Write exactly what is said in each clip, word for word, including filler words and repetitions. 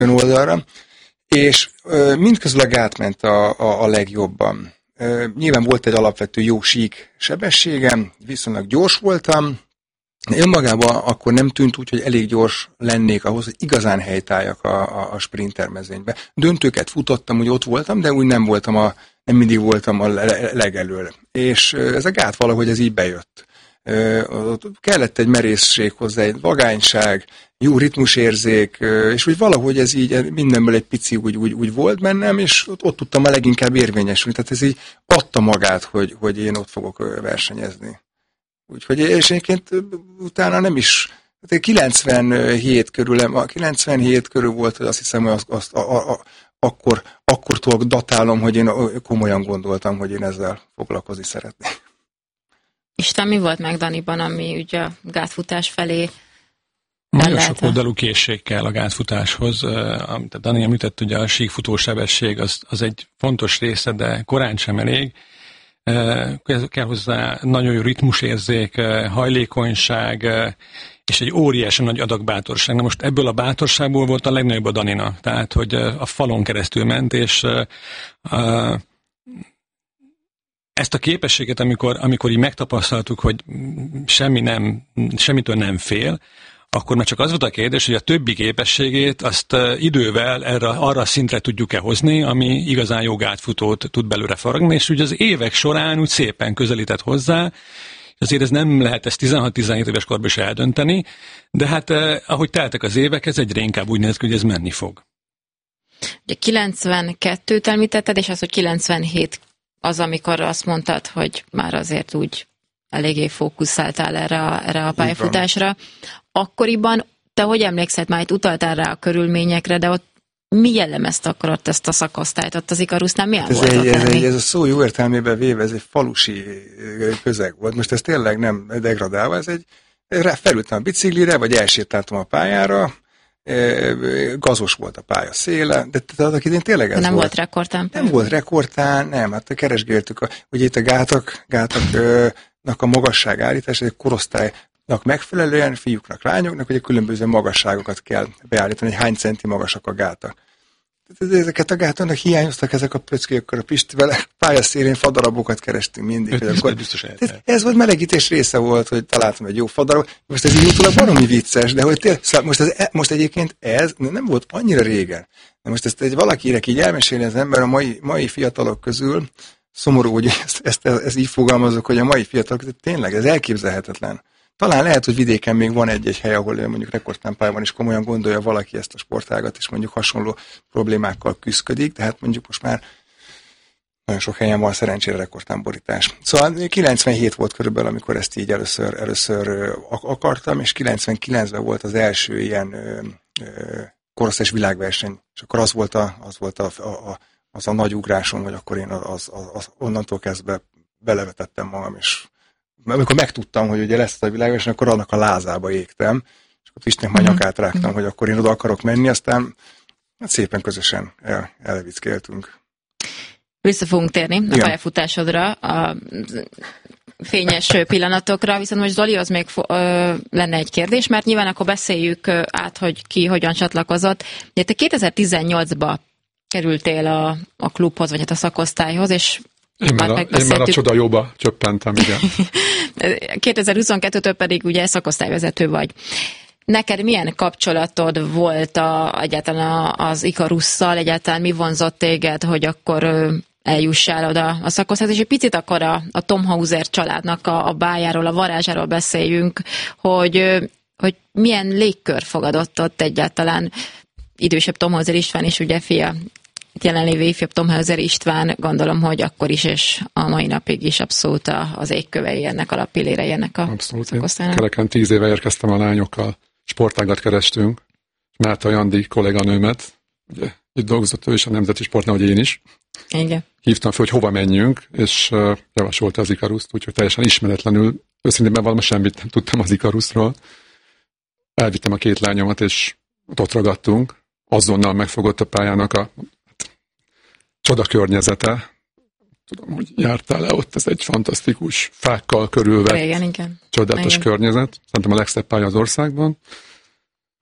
oldalra, és mindközül a gát ment a, a, a legjobban. Nyilván volt egy alapvető jó sík sebességem, viszonylag gyors voltam, önmagában akkor nem tűnt úgy, hogy elég gyors lennék ahhoz, hogy igazán helytálljak a, a, a sprinter mezőnybe. Döntőket futottam, úgy ott voltam, de úgy nem voltam a, nem mindig voltam a legelől. És ez a gát valahogy ez így bejött. Kellett egy merészség hozzá, egy vagányság, jó ritmusérzék, és úgy valahogy ez így mindenből egy pici úgy, úgy, úgy volt bennem, és ott, ott tudtam a leginkább érvényesülni. Tehát ez így adta magát, hogy, hogy én ott fogok versenyezni. Úgyhogy, és egyébként utána nem is, kilencvenhét körül, kilencvenhét körül volt, hogy azt hiszem, hogy azt, azt, a, a, akkor, akkortól datálom, hogy én komolyan gondoltam, hogy én ezzel foglalkozni szeretnék. Isten, mi volt meg Daniban, ami ugye a gátfutás felé nagyon sok oldalú készség kell a gátfutáshoz. Amit a Dani említett, ugye a síkfutó sebesség az, az egy fontos része, de korán sem elég. Kell hozzá nagyon jó ritmusérzék, hajlékonyság, és egy óriási nagy adag bátorság. Na most ebből a bátorságból volt a legnagyobb a Danina. Tehát, hogy a falon keresztül ment, és a, ezt a képességet, amikor, amikor így megtapasztaltuk, hogy semmi nem, semmitől nem fél, akkor már csak az volt a kérdés, hogy a többi képességét azt idővel erre, arra a szintre tudjuk-e hozni, ami igazán jó gátfutót tud belőle faragni, és ugye az évek során úgy szépen közelített hozzá, azért ez nem lehet ezt tizenhat-tizenhét éves korban is eldönteni, de hát ahogy teltek az évek, ez egyre inkább úgy néz ki, hogy ez menni fog. Ugye kilencvenkettőt említetted, és az, hogy kilencvenhét az, amikor azt mondtad, hogy már azért úgy eléggé fókuszáltál erre a, erre a pályafutásra. Akkoriban, te hogy emlékszel, már itt utaltál rá a körülményekre, de ott mi jellemezte akkor ott ezt a szakosztályt? Ott az Ikarusznál milyen ez volt egy, ott ez, lenni? egy, ez a szó jó értelmében véve, ez egy falusi közeg volt. Most ez tényleg nem degradálva, ez egy, felültem a biciklire, vagy elsétáltam a pályára, gazos volt a pálya széle, de tehát én tényleg ez nem volt. volt rekordtán? Nem volt rekordtán, nem, hát keresgéltük, a, ugye itt a gátak, gátaknak a magasság állítás, egy korosztálynak megfelelően, fiúknak, lányoknak, ugye különböző magasságokat kell beállítani, hogy hány centi magasak a gátak. Ezeket a gátaknak hiányoztak ezek a pöckék, akkor a Pistivel pályaszélén fadarabokat kerestünk mindig. Akkor, ez, ez volt melegítés része volt, hogy találtam egy jó fadarabot. Most ez így utólag baromi vicces, de hogy tényleg, szóval most, ez, most egyébként ez nem volt annyira régen. De most ezt egy valakinek így elmesélni az ember a mai, mai fiatalok közül, szomorú, hogy ezt, ezt, ezt, ezt így fogalmazok, hogy a mai fiatalok közül tényleg ez elképzelhetetlen. Talán lehet, hogy vidéken még van egy-egy hely, ahol mondjuk rekordtempában is komolyan gondolja valaki ezt a sportágat, és mondjuk hasonló problémákkal küszködik, de hát mondjuk most már nagyon sok helyen van szerencsére rekordtámborítás. Szóval kilencvenhét volt körülbelül, amikor ezt így először, először akartam, és kilencvenkilencben volt az első ilyen korosztályos világverseny, és akkor az volt, a, az, volt a, a, az a nagy ugrásom, hogy akkor én az, az, az onnantól kezdve belevetettem magam, és amikor megtudtam, hogy ugye lesz a világverseny, akkor annak a lázába égtem, és akkor Pistinek már nyakát rágtam, hogy akkor én oda akarok menni, aztán hát szépen közösen el, elvickéltünk. Vissza fogunk térni a Igen. pályafutásodra, a fényes pillanatokra, viszont most Zolihoz még fo- ö, lenne egy kérdés, mert nyilván akkor beszéljük át, hogy ki hogyan csatlakozott. Ugye te kétezer-tizennyolcban kerültél a, a klubhoz, vagy hát a szakosztályhoz, és Én már, a, én már a csoda jóba csöppentem, igen. kétezer-huszonkettőtől pedig ugye szakosztályvezető vagy. Neked milyen kapcsolatod volt a, egyáltalán az Ikarusszal, egyáltalán mi vonzott téged, hogy akkor eljussál oda a szakosztályhoz, és egy picit akkor a, a Tom Hauser családnak a, a bájáról, a varázsáról beszéljünk, hogy, hogy milyen légkör fogadott ott egyáltalán idősebb Tom Hauser István és ugye fia, jelenlévő ifjabb Tom Hauser István, gondolom, hogy akkor is, és a mai napig is abszolút az égkövei ennek, a lappillérei ennek a szakosztálynak. Kereken tíz éve érkeztem a lányokkal, sportágat kerestünk, Márta Jandi kolléganőmet, ugye itt dolgozott ő is a Nemzeti Sportnál, hogy én is. Igen. Hívtam fel, hogy hova menjünk, és uh, javasolta az Ikaruszt, úgyhogy teljesen ismeretlenül, őszintén bevallom, semmit nem tudtam az Ikaruszról. Elvittem a két lányomat, és ott ragadtunk. Azonnal megfogott a pályának a csoda környezete. Tudom, hogy jártál le ott, ez egy fantasztikus, fákkal körülvett, igen, igen. csodálatos igen. környezet. Szerintem a legszebb pálya az országban.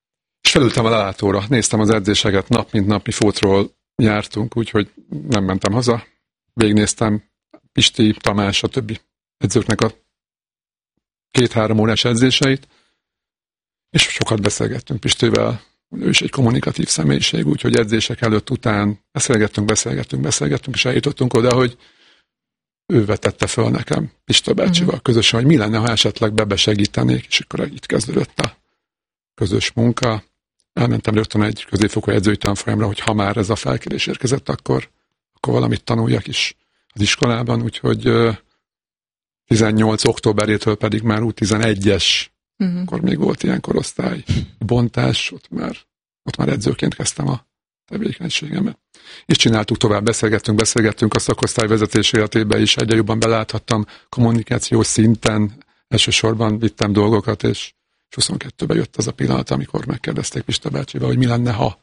És felültem a lelátóra, néztem az edzéseket, nap mint nap, mi fótról jártunk, úgyhogy nem mentem haza. Végignéztem Pisti, Tamás, a többi edzőknek a két-három órás edzéseit, és sokat beszélgettünk Pistivel. Ő is egy kommunikatív személyiség, úgyhogy edzések előtt, után beszélgettünk, beszélgettünk, beszélgettünk, és eljutottunk oda, hogy ő vetette föl nekem Pista bácsival uh-huh. közösen, hogy mi lenne, ha esetleg bebe segítenék, és akkor itt kezdődött a közös munka. Elmentem rögtön egy középfokú edzői tanfolyamra, hogy ha már ez a felkérés érkezett, akkor, akkor valamit tanuljak is az iskolában, úgyhogy tizennyolc októberétől pedig már ú tizenegyes, uh-huh. akkor még volt ilyen korosztály bontás, ott már, ott már edzőként kezdtem a tevékenységemet. És csináltuk tovább, beszélgettünk, beszélgettünk a szakosztály vezetés életébe is, egyre jobban beláthattam kommunikációs szinten, elsősorban vittem dolgokat, és huszonkettőben jött az a pillanat, amikor megkérdezték Pista bácsiba, hogy mi lenne, ha.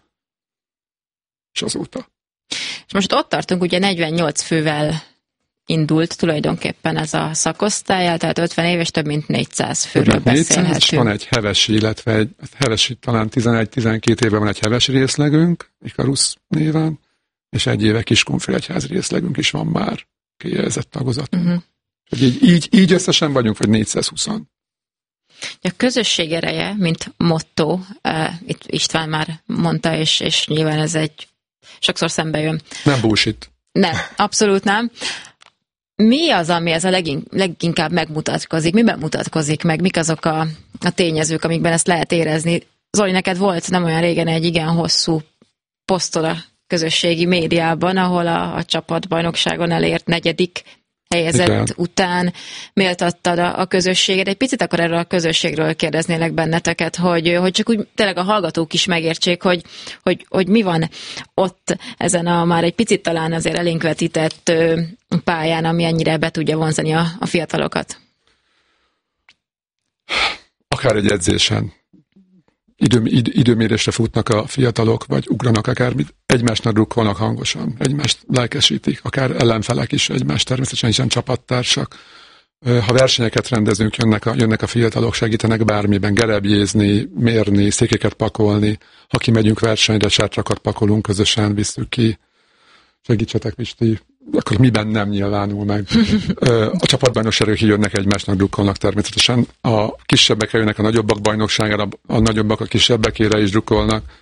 És azóta. És most ott tartunk, ugye negyvennyolc fővel indult tulajdonképpen ez a szakosztály, tehát ötven éves, több mint négyszáz főről beszélhetünk. És van egy hevesi, illetve egy hevesi, talán tizenegy-tizenkét éve van egy hevesi részlegünk, Ikarusz néven, és egy éve Kiskunfélegyházi részlegünk is van már, kijelzett tagozatunk. Uh-huh. Így, így, így összesen vagyunk, vagy négyszázhúsz. A közösség ereje, mint motto, uh, itt István már mondta, és, és nyilván ez egy sokszor szembe jön. Nem bullshit. Nem, abszolút nem. Mi az, ami ez a legin, leginkább megmutatkozik? Miben mutatkozik meg? Mik azok a, a tényezők, amikben ezt lehet érezni? Zoli, neked volt nem olyan régen egy igen hosszú posztod a közösségi médiában, ahol a, a csapatbajnokságon elért negyedik helyezett igen. után méltattad a, a közösséget. Egy picit akkor erről a közösségről kérdeznélek benneteket, hogy, hogy csak úgy tényleg a hallgatók is megértsék, hogy, hogy, hogy mi van ott ezen a már egy picit talán azért elénk vetített pályán, ami ennyire be tudja vonzani a, a fiatalokat. Akár egy edzésen. Idő, id, időmérésre futnak a fiatalok, vagy ugranak akármit, egymásnak drukkolnak hangosan, egymást lelkesítik, akár ellenfelek is egymást, természetesen is csapattársak. Ha versenyeket rendezünk, jönnek a, jönnek a fiatalok, segítenek bármiben, gerebjézni, mérni, székeket pakolni. Ha kimegyünk versenyre, sátrakat pakolunk, közösen visszük ki. Segítsetek, Pisti, akkor miben nem nyilvánul meg. A csapatbajnokságok jönnek egymásnak, drukkolnak természetesen. A kisebbek jönnek a nagyobbak bajnokságára, a nagyobbak a kisebbekére is drukkolnak.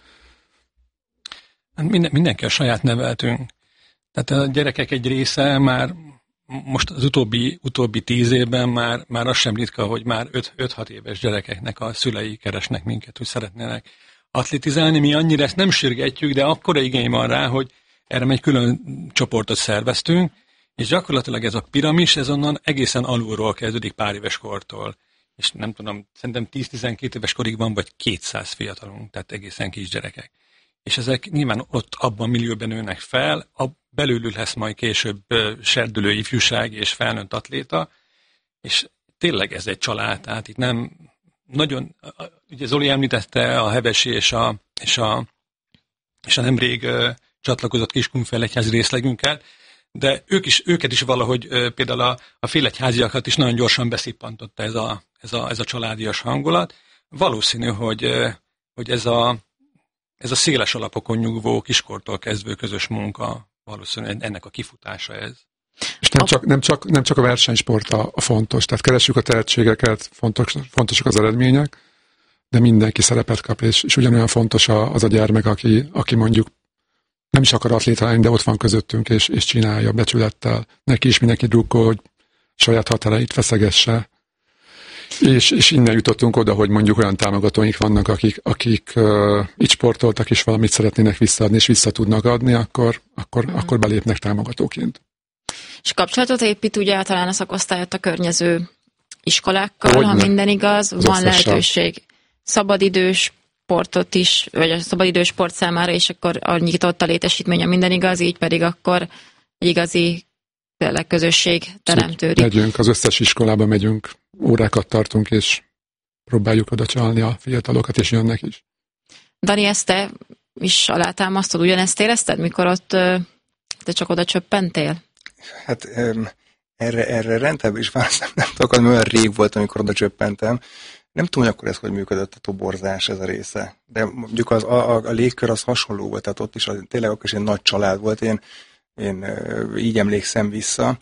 Minden, mindenki a saját neveltünk. Tehát a gyerekek egy része már most az utóbbi, utóbbi tíz évben már, már az sem ritka, hogy már öt-hat éves gyerekeknek a szülei keresnek minket, hogy szeretnének atlétizálni. Mi annyira ezt nem sürgetjük, de akkora igény van rá, hogy erre egy külön csoportot szerveztünk, és gyakorlatilag ez a piramis, ez onnan egészen alulról kezdődik pár éves kortól. És nem tudom, szerintem tíz-tizenkét éves korig van, vagy kétszáz fiatalunk, tehát egészen kisgyerekek. És ezek nyilván ott abban millióben nőnek fel, a belőlük lesz majd később serdülő ifjúság és felnőtt atléta, és tényleg ez egy család, tehát itt nem nagyon, ugye Zoli említette a hevesi és a, és a, és a nemrég csatlakozott Kiskunfélegyházi részlegünkkel, de ők is, őket is valahogy például a, a félegyháziakat is nagyon gyorsan beszippantotta ez a, ez a, ez a családias hangulat. Valószínű, hogy, hogy ez a, ez a széles alapokon nyugvó, kiskortól kezdve közös munka, valószínűleg ennek a kifutása ez. És nem csak, nem csak, nem csak a versenysport a, a fontos, tehát keressük a tehetségeket, fontos, fontosak az eredmények, de mindenki szerepet kap, és, és ugyanolyan fontos a, az a gyermek, aki, aki mondjuk nem is akar atléta lenni, de ott van közöttünk, és, és csinálja becsülettel. Neki is mindenki drukkol, hogy saját határait feszegesse. És, és innen jutottunk oda, hogy mondjuk olyan támogatóink vannak, akik, akik uh, így sportoltak, és valamit szeretnének visszaadni, és vissza tudnak adni, akkor, akkor, mm. akkor belépnek támogatóként. És kapcsolatot épít ugye talán a szakosztályot a környező iskolákkal, Hogyne. ha minden igaz, Az van összesen. lehetőség szabadidős sportot is, vagy a szabadidős sport számára, és akkor a nyitott a létesítmény, a minden igaz, így pedig akkor egy igazi tényleg közösség teremtődik. Megyünk, az összes iskolába megyünk, órákat tartunk, és próbáljuk oda csalni a fiatalokat, és jönnek is. Dani, ezt te is alátámasztod, ugyanezt érezted, mikor ott te csak oda csöppentél? Hát erre, erre rendben is választom, nem tudok, olyan rég volt, amikor oda csöppentem. Nem tudom, hogy akkor ez hogy működött a toborzás, ez a része. De mondjuk az, a, a légkör az hasonló volt, tehát ott is az, tényleg akkor is egy nagy család volt. Én, én így emlékszem vissza.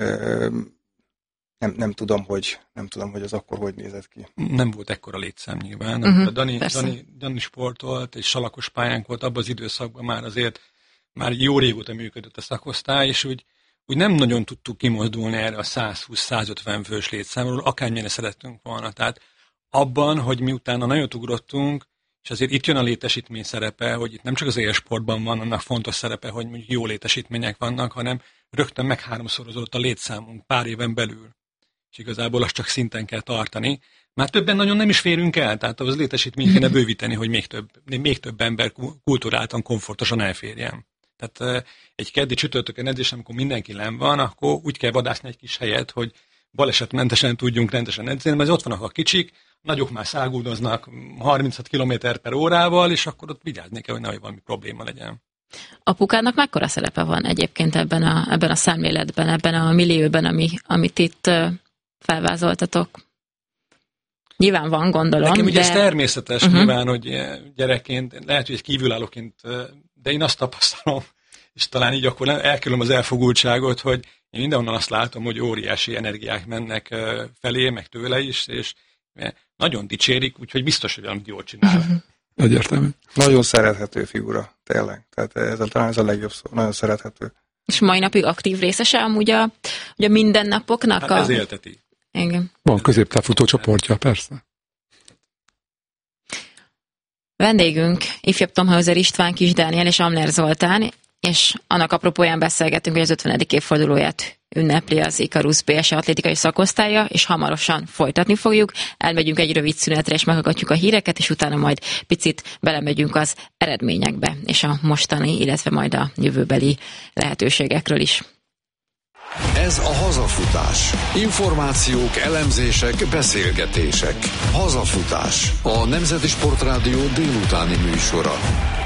Nem, nem, tudom, hogy, nem tudom, hogy az akkor hogy nézett ki. Nem volt ekkora létszám nyilván. Uh-huh, a Dani, Dani, Dani sportolt, és salakos pályánk volt, abban az időszakban már azért már jó régóta működött a szakosztály, és úgy, úgy nem nagyon tudtuk kimozdulni erre a száz húsz-száz ötven fős létszámról, akármilyen szerettünk volna. Tehát abban, hogy mi utána nagyot ugrottunk, és azért itt jön a létesítmény szerepe, hogy itt nem csak az élsportban van annak fontos szerepe, hogy mondjuk jó létesítmények vannak, hanem rögtön meg háromszorozott a létszámunk pár éven belül. És igazából azt csak szinten kell tartani. Már többen nagyon nem is férünk el, tehát az létesítményt kéne bővíteni, hogy még több, még több ember kulturáltan, komfortosan elférjen. Tehát egy keddi csütörtökön edzés, amikor mindenki len van, akkor úgy kell vadászni egy kis helyet, hogy balesetmentesen tudjunk rendesen edzeni, mert ott vannak a kicsik, nagyok már száguldoznak harminchat kilométer per órával, és akkor ott vigyázni kell, hogy nehogy valami probléma legyen. Apukának mekkora szerepe van egyébként ebben a, ebben a szemléletben, ebben a millióben, ami, amit itt felvázoltatok? Nyilván van, gondolom. Nekem ugye de... ez természetes, uh-huh. nyilván, hogy gyerekként, lehet, hogy egy kívülállóként, de én azt tapasztalom, és talán így akkor elkerülöm az elfogultságot, hogy én mindenhonnan azt látom, hogy óriási energiák mennek felé, meg tőle is, és nagyon dicsérik, úgyhogy biztos, hogy valamit jól csinál. Uh-huh. Egyértelmű. Nagyon szerethető figura, tényleg. Tehát ez a, talán ez a legjobb szó, nagyon szerethető. És mai napig aktív részese amúgy a, a mindennapoknak? Hát a... ez élteti. Igen. Van középtávfutó csoportja, persze. Vendégünk ifjabb Thomhauser István, Kis Dániel és Amner Zoltán, és annak apropóján beszélgetünk, hogy az ötvenedik évfordulóját ünnepli az Ikarus bé es atlétikai szakosztálya, és hamarosan folytatni fogjuk. Elmegyünk egy rövid szünetre, és meghallgatjuk a híreket, és utána majd picit belemegyünk az eredményekbe, és a mostani, illetve majd a jövőbeli lehetőségekről is. Ez a Hazafutás. Információk, elemzések, beszélgetések. Hazafutás. A Nemzeti Sportrádió délutáni műsora.